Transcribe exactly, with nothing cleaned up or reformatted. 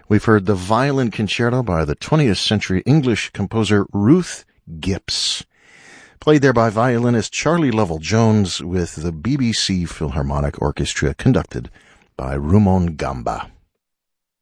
We've heard the Violin Concerto by the twentieth century English composer Ruth Gipps, played there by violinist Charlie Lovell-Jones with the B B C Philharmonic Orchestra, conducted by Rumon Gamba.